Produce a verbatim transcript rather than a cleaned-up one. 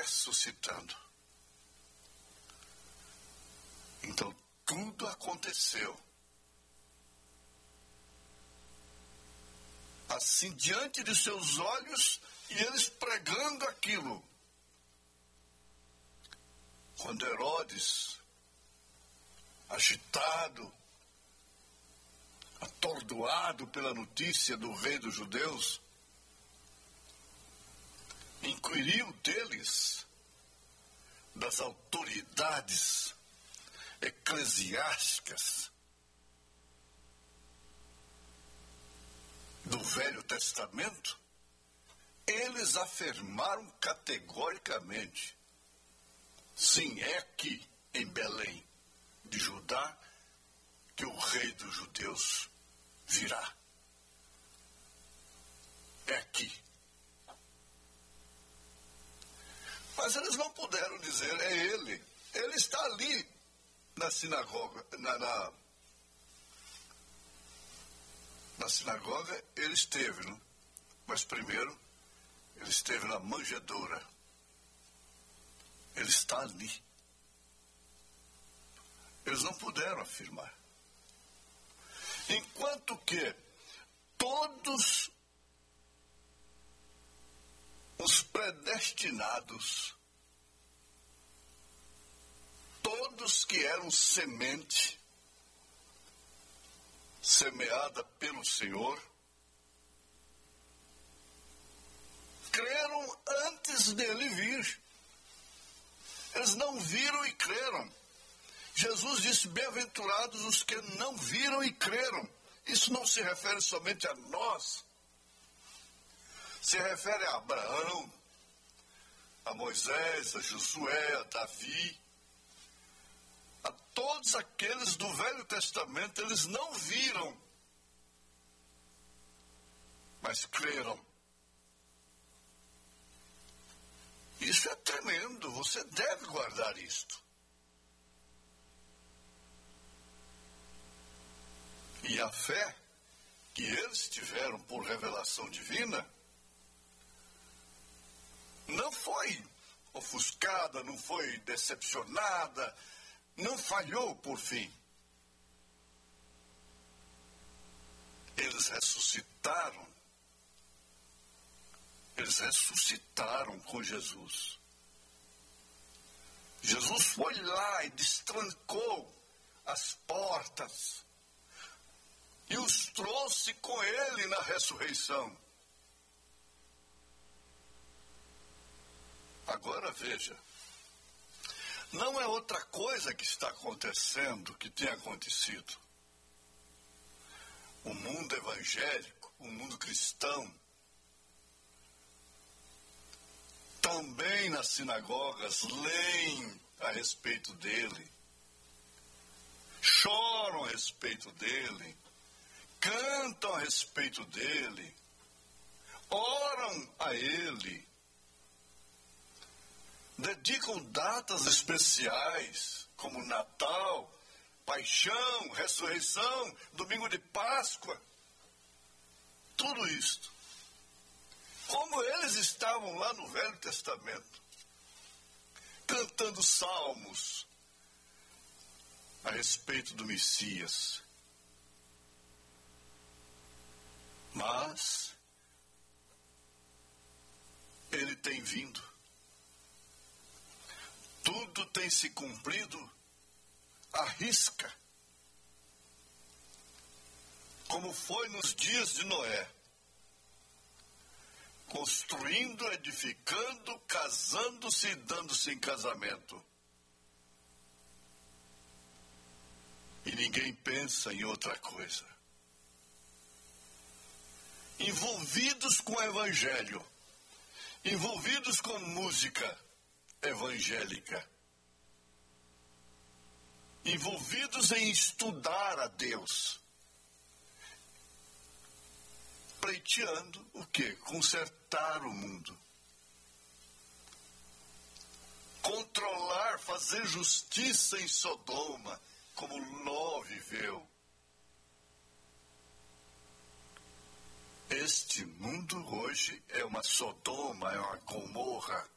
ressuscitando. Então, tudo aconteceu assim diante de seus olhos, e eles pregando aquilo. Quando Herodes, agitado, atordoado pela notícia do rei dos judeus, inquiriu deles, das autoridades eclesiásticas do Velho Testamento, eles afirmaram categoricamente: sim, é aqui em Belém de Judá que o rei dos judeus virá. É aqui. Mas eles não puderam dizer, é ele. Ele está ali na sinagoga, na, na, na sinagoga ele esteve, não? Mas primeiro ele esteve na manjedoura. Ele está ali. Eles não puderam afirmar. Enquanto que todos os predestinados, todos que eram semente semeada pelo Senhor, creram antes dele vir. Eles não viram e creram. Jesus disse, bem-aventurados os que não viram e creram. Isso não se refere somente a nós. Se refere a Abraão, a Moisés, a Josué, a Davi, a todos aqueles do Velho Testamento. Eles não viram, mas creram. Isso é tremendo, você deve guardar isto. E a fé que eles tiveram por revelação divina não foi ofuscada, não foi decepcionada, não falhou por fim. Eles ressuscitaram. Eles ressuscitaram com Jesus. Jesus foi lá e destrancou as portas e os trouxe com ele na ressurreição. Agora veja, não é outra coisa que está acontecendo, que tem acontecido. O mundo evangélico, o mundo cristão, também nas sinagogas leem a respeito dele, choram a respeito dele, cantam a respeito dele, oram a ele, dedicam datas especiais, como Natal, Paixão, Ressurreição, Domingo de Páscoa, tudo isto. Como eles estavam lá no Velho Testamento, cantando salmos a respeito do Messias. Mas ele tem vindo. Tudo tem se cumprido à risca, como foi nos dias de Noé. Construindo, edificando, casando-se e dando-se em casamento. E ninguém pensa em outra coisa. Envolvidos com o evangelho, envolvidos com música evangélica, envolvidos em estudar a Deus, pleiteando o quê? Consertar o mundo. Controlar, fazer justiça em Sodoma, como Ló viveu. Este mundo hoje é uma Sodoma, é uma Gomorra.